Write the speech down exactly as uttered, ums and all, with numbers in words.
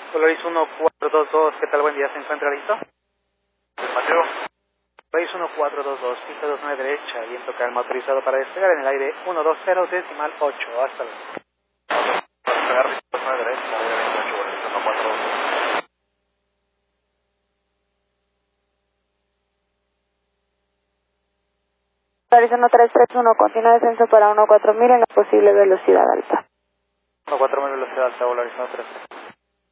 Polaris uno cuatro dos dos, ¿qué tal? Buen día, ¿se encuentra listo? Mateo. Polaris uno cuatro dos dos, pista dos nueve derecha, viento calma autorizado para despegar en el aire uno dos cero decimal ocho, hasta luego. Para pegar dos nueve derecha, aire veintiocho, Polaris uno cuatro dos dos. Polaris uno tres tres uno, continúa descenso para uno cuatro mil en la posible velocidad alta. uno cuatro mil velocidad alta, Polaris uno tres tres.